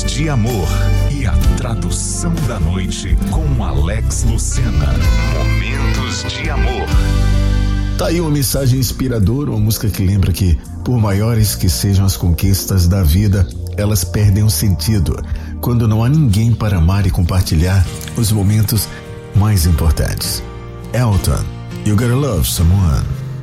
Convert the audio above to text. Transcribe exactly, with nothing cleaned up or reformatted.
de Amor e a tradução da noite com Alex Lucena. Momentos de Amor. Tá aí uma mensagem inspiradora, uma música que lembra que, por maiores que sejam as conquistas da vida, elas perdem o sentido quando não há ninguém para amar e compartilhar os momentos mais importantes. Elton, You Gotta Love Someone.